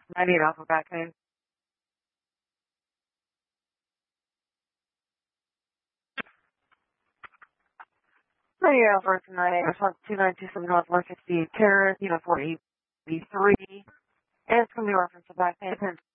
98 Alpha back in. 98 Alpha to 98, response 2927 North 160 Terrace, Unit 483. And it's going to be reference to back in.